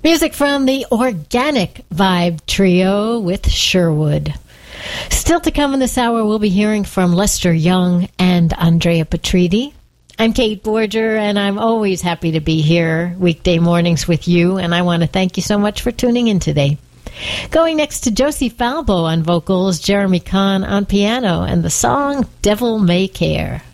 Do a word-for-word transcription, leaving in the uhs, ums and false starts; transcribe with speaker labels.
Speaker 1: Music from the Organic Vibe Trio with Sherwood. Still to come in this hour, we'll be hearing from Lester Young and Andrea Petriti. I'm Kate Borger, and I'm always happy to be here weekday mornings with you, and I want to thank you so much for tuning in today. Going next to Josie Falbo on vocals, Jeremy Kahn on piano, and the song Devil May Care.